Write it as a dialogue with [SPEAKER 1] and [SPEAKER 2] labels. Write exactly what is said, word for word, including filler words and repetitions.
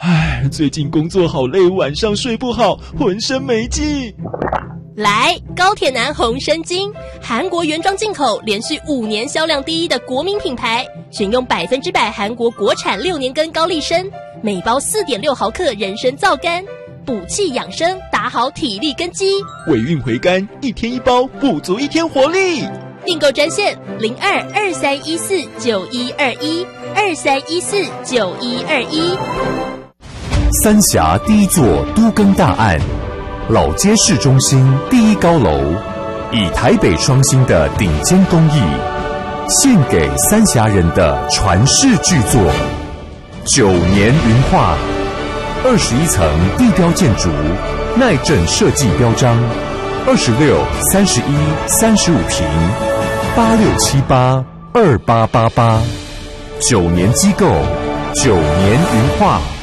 [SPEAKER 1] 唉，最近工作好累，晚上睡不好，浑身没劲。
[SPEAKER 2] 来，高铁男红参精，韩国原装进口，连续五年销量第一的国民品牌，选用百分之百韩国国产六年根高丽参，每包四点六毫克人参皂苷，补气养生，打好体力根基。
[SPEAKER 1] 尾韵回甘，一天一包，补足一天活力。
[SPEAKER 2] 订购专线零二二三一四九一二一二三一四九一二一。
[SPEAKER 3] 三峡第一座都更大案。老街市中心第一高楼，以台北双星的顶尖工艺，献给三峡人的传世巨作。九年云画，二十一层地标建筑，耐震设计标章，二十六、三十一、三十五平，八六七八二八八八。九年机构，九年云画。